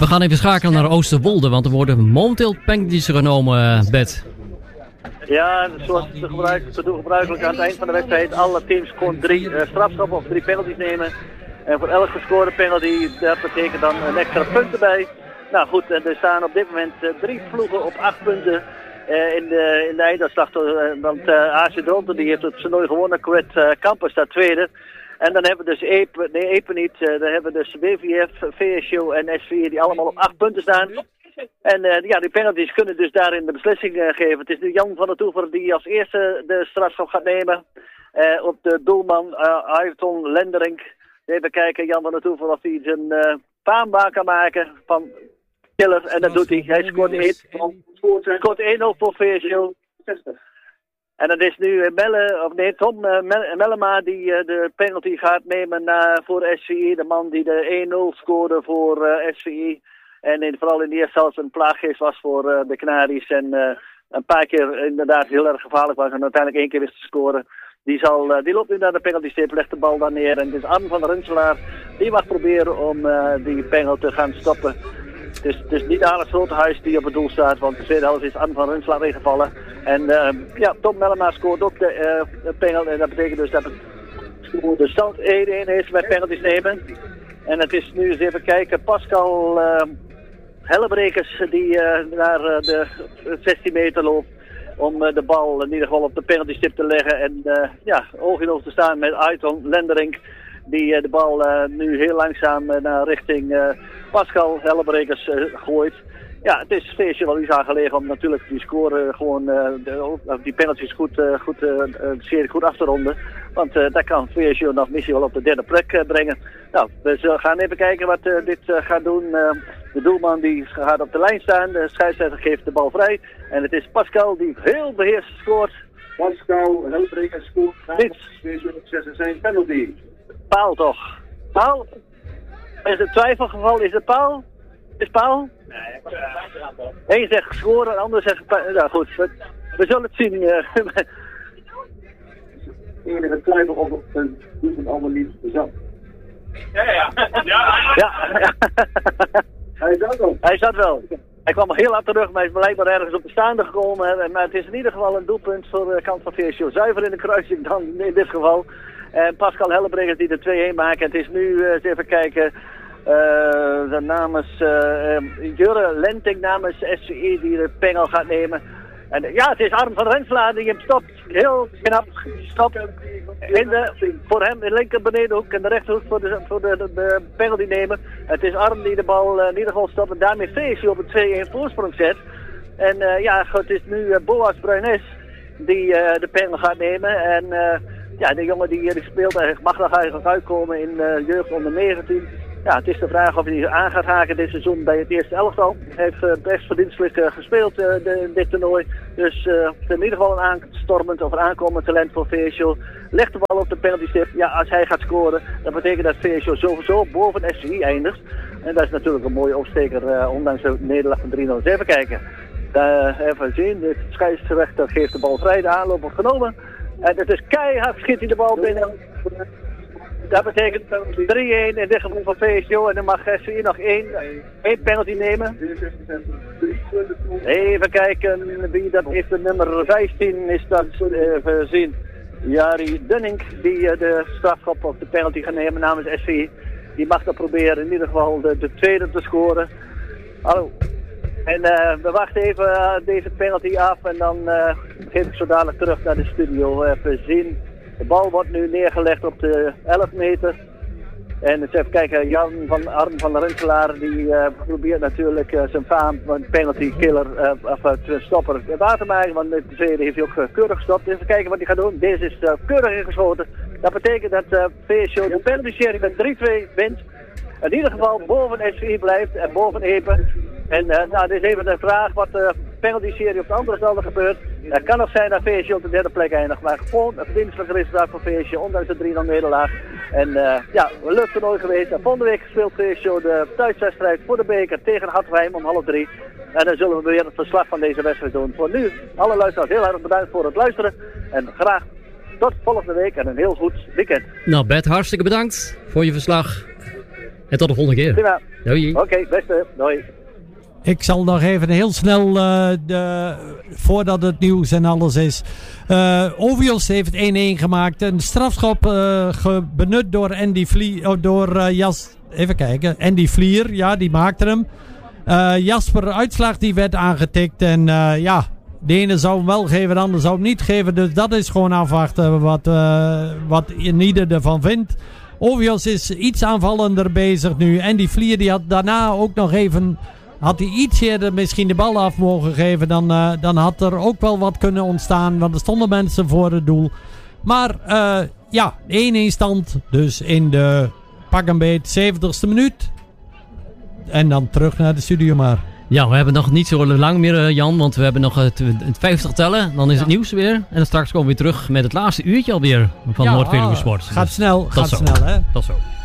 We gaan even schakelen naar Oosterwolde, want er worden momenteel penalties genomen, Bert. Ja, zoals te doen gebruikelijk aan het eind van de wedstrijd. Alle teams kon 3 strafschoppen of 3 penalties nemen. En voor elke gescoorde penalty, dat betekent dan een extra punt erbij. Nou goed, er staan op dit moment 3 ploegen op 8 punten in de einduitslag. Want AC Dronten die heeft het toernooi gewonnen. Quet Campus staat tweede. En dan hebben we dus Epe niet. Dan hebben we dus WVF, VSU en SVI die allemaal op 8 punten staan. En die penalties kunnen dus daarin de beslissing geven. Het is nu Jan van der Toever die als eerste de strafschop gaat nemen. Op de doelman Ayrton Lenderink. Even kijken, Jan van der Toever, of hij zijn paanbaan kan maken van Killer. En dat doet hij. Hij scoort 1-0 voor VSU. En dat is nu Tom Mellema die de penalty gaat nemen voor SVI. De man die de 1-0 scoorde voor SVI. En vooral in de eerste helft een plaaggeest was voor de Canaries. En een paar keer inderdaad heel erg gevaarlijk was. En uiteindelijk 1 keer wist te scoren. Die loopt nu naar de penaltystip, legt de bal dan neer. En het is Arm van der Runselaar die mag proberen om die penalty te gaan stoppen. Het is niet Alex Grotehuis die op het doel staat, want de tweede helft is Arm van Runselaar ingevallen. En Tom Mellema scoort ook de penalty. En dat betekent dus dat het de stand 1-1 is met penalties nemen. En het is nu eens even kijken, Pascal Hellebrekers die naar de 16 meter loopt. Om de bal in ieder geval op de penaltystip te leggen. En oog in oog te staan met Ayrton Lenderink. Die de bal nu heel langzaam naar richting Pascal Hellebrekers gooit. Ja, het is feestje wel iets aangelegen om natuurlijk die score gewoon, die penalties zeer goed af te ronden. Want dat kan VSU nog misschien wel op de derde plek brengen. Nou, we gaan even kijken wat dit gaat doen. De doelman die gaat op de lijn staan. De scheidsrechter geeft de bal vrij. En het is Pascal die heel beheerst scoort. Pascal Hellebrekers scoort. VSU zijn penalty. Paal toch? Paal? Is het twijfelgeval? Is het paal? Is Paul? Nee, Eén zegt gescoren, de ander zegt... Nou goed, we zullen het zien. Enige twijfel of het doet het allemaal niet zat. Ja. Hij zat wel. Hij kwam heel hard terug, maar hij is blijkbaar ergens op de staande gekomen. Maar het is in ieder geval een doelpunt voor de kant van VSU. Zuiver in de kruising dan in dit geval. En Pascal Hellebrekers die er 2-1 maken. Het is nu, eens even kijken... namens Jurre Lenting namens SCE die de pengel gaat nemen. En het is Arm van Renselaar die hem stopt. Heel knap stopt. Voor hem de linker benedenhoek en de rechterhoek voor de pengel die nemen. Het is Arm die de bal in ieder geval stopt en daarmee VSU op een 2-1 voorsprong zet. En het is nu Boas Bruines die de pengel gaat nemen. En de jongen die speelt mag nog eigenlijk uitkomen in jeugd onder 19. Ja, het is de vraag of hij aan gaat haken dit seizoen bij het eerste elftal. Hij heeft best verdienstelijk gespeeld dit toernooi. Dus in ieder geval een aanstormend of een aankomend talent voor VSU. Legt de bal op de penaltystip. Ja, als hij gaat scoren, dat betekent dat VSU sowieso boven SCI eindigt. En dat is natuurlijk een mooie opsteker, ondanks de nederlaag van 3-0. Even kijken. Even zien, de scheidsrechter geeft de bal vrij, de aanloop wordt genomen. En het is keihard, schiet hij de bal binnen. Dat betekent 3-1 in dit geval van VSU en dan mag SCI nog één penalty nemen. Even kijken wie dat is, de nummer 15 is dat, even zien. Jari Dunning die de strafschop op de penalty gaat nemen namens SCI. Die mag dan proberen in ieder geval de tweede te scoren. Hallo. En we wachten even deze penalty af en dan geef ik zo dadelijk terug naar de studio. Even zien. De bal wordt nu neergelegd op de 11 meter. En eens even kijken, Arm van der Renselaar die probeert natuurlijk zijn faam van penalty killer stopper waar te maken. Want de tweede heeft hij ook keurig gestopt. Even kijken wat hij gaat doen. Deze is keurig ingeschoten. Dat betekent dat VSU de penalty serie met 3-2 wint. In ieder geval boven SVI blijft en boven Epe. En dit is even de vraag wat de penalty-serie op de andere velden gebeurt. Het kan nog zijn dat VSU op de derde plek eindigt, maar gewoon een verdienstelijk resultaat voor VSU, ondanks de 3-0 nederlaag. En een leuk toernooi geweest. En volgende week speelt VSU de thuiswedstrijd voor de beker tegen Hartwijk om 2:30. En dan zullen we weer het verslag van deze wedstrijd doen. Voor nu, alle luisteraars heel erg bedankt voor het luisteren. En graag tot volgende week en een heel goed weekend. Nou Bert, hartstikke bedankt voor je verslag. En tot de volgende keer. Prima. Doei. Oké, beste. Doei. Ik zal nog even heel snel, voordat het nieuws en alles is. Ovios heeft 1-1 gemaakt. Een strafschop benut door Andy Vlier. Even kijken. Andy Vlier, ja, die maakte hem. Jasper Uitslag, die werd aangetikt. En de ene zou hem wel geven, de ander zou hem niet geven. Dus dat is gewoon afwachten wat ieder ervan vindt. Ovios is iets aanvallender bezig nu. Andy Vlier, die had daarna ook nog even... Had hij iets eerder misschien de bal af mogen geven, dan had er ook wel wat kunnen ontstaan. Want er stonden mensen voor het doel. Maar 1-1 stand. Dus in de pak een beet 70ste minuut. En dan terug naar de studio maar. Ja, we hebben nog niet zo lang meer, Jan. Want we hebben nog het 50 tellen. Dan is het nieuws weer. En dan straks komen we weer terug met het laatste uurtje alweer van Noord-Veluwe Sport. Gaat snel, Tot zo. hè? Tot zo.